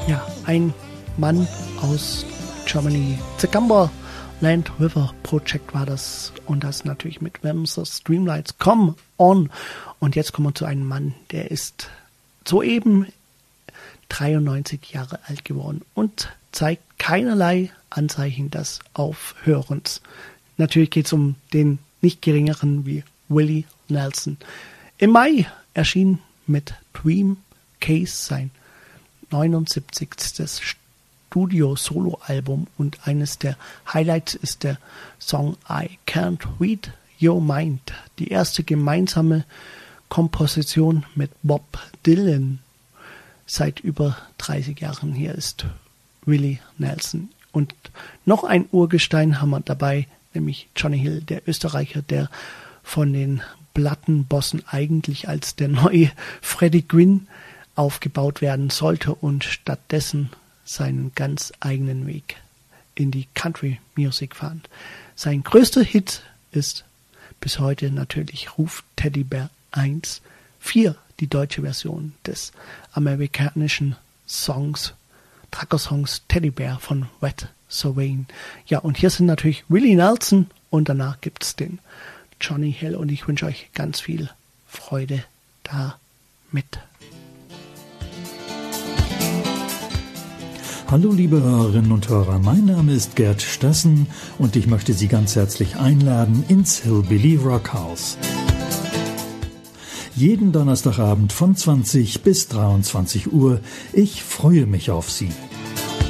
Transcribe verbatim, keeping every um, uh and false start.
Ja, ein Mann aus Germany. The Gumber Land River Project war das. Und das natürlich mit When the Streamlights Come On. Und jetzt kommen wir zu einem Mann, der ist soeben dreiundneunzig Jahre alt geworden und zeigt keinerlei Anzeichen des Aufhörens. Natürlich geht es um den nicht geringeren wie Willie Nelson. Im Mai erschien mit Dream Case sein neunundsiebzigstes Studio-Solo-Album und eines der Highlights ist der Song I Can't Read Your Mind, die erste gemeinsame Komposition mit Bob Dylan seit über dreißig Jahren. Hier ist Willie Nelson. Und noch ein Urgestein haben wir dabei, nämlich Johnny Hill, der Österreicher, der von den Plattenbossen eigentlich als der neue Freddie Quinn aufgebaut werden sollte und stattdessen seinen ganz eigenen Weg in die Country Music fand. Sein größter Hit ist bis heute natürlich Ruf Teddy Bear eins vier, die deutsche Version des amerikanischen Songs, Trucker-Songs Teddy Bear von Red Sylvain. Ja, und hier sind natürlich Willie Nelson und danach gibt es den Johnny Hill und ich wünsche euch ganz viel Freude damit. Hallo liebe Hörerinnen und Hörer, mein Name ist Gerd Stassen und ich möchte Sie ganz herzlich einladen ins Hillbilly Rockhouse. Jeden Donnerstagabend von zwanzig bis dreiundzwanzig Uhr. Ich freue mich auf Sie.